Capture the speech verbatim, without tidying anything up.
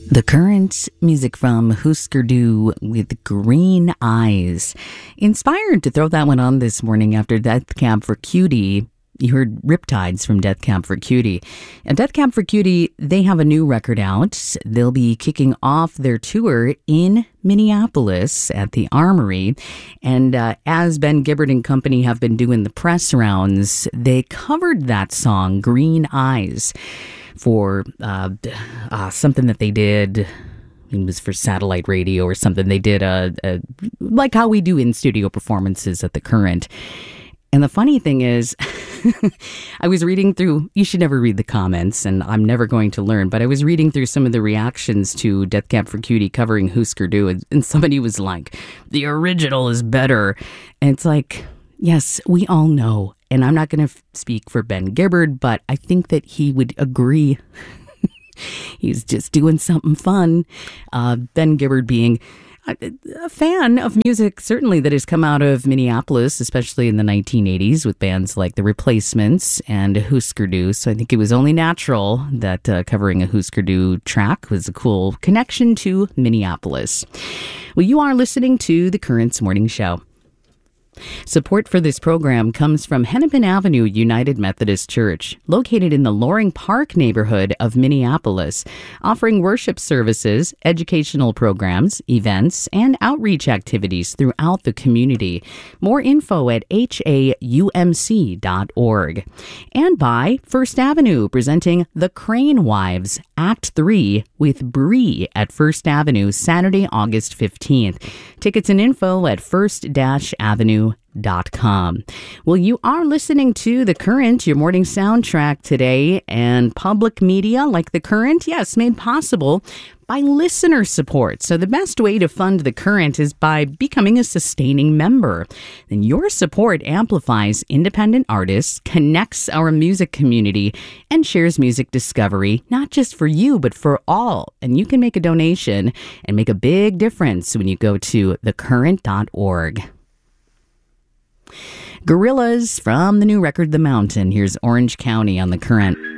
The Current, music from Husker Du with Green Eyes. Inspired to throw that one on this morning after Death Cab for Cutie. You heard Riptides from Death Cab for Cutie. And Death Cab for Cutie, they have a new record out. They'll be kicking off their tour in Minneapolis at the Armory. And uh, as Ben Gibbard and company have been doing the press rounds, they covered that song, Green Eyes, for uh, uh, something that they did. It was for satellite radio or something. They did a, a like how we do in studio performances at the Current. And the funny thing is, I was reading through, you should never read the comments, and I'm never going to learn, but I was reading through some of the reactions to Death Cab for Cutie covering Husker Du, and, and somebody was like, the original is better. And it's like, yes, we all know. And I'm not going to f- speak for Ben Gibbard, but I think that he would agree. He's just doing something fun. Uh, Ben Gibbard being a fan of music, certainly, that has come out of Minneapolis, especially in the nineteen eighties with bands like The Replacements and Husker Du. So I think it was only natural that uh, covering a Husker Du track was a cool connection to Minneapolis. Well, you are listening to The Current's Morning Show. Support for this program comes from Hennepin Avenue United Methodist Church, located in the Loring Park neighborhood of Minneapolis, offering worship services, educational programs, events, and outreach activities throughout the community. More info at h a u m c dot org. And by First Avenue, presenting The Crane Wives, Act three with Bree at First Avenue, Saturday, August fifteenth. Tickets and info at first avenue dot com. Well, you are listening to The Current, your morning soundtrack today, and public media like The Current, yes, made possible by listener support. So the best way to fund The Current is by becoming a sustaining member. Then your support amplifies independent artists, connects our music community, and shares music discovery, not just for you, but for all. And you can make a donation and make a big difference when you go to the current dot org. Gorillaz from the new record The Mountain. Here's Orange County on The Current.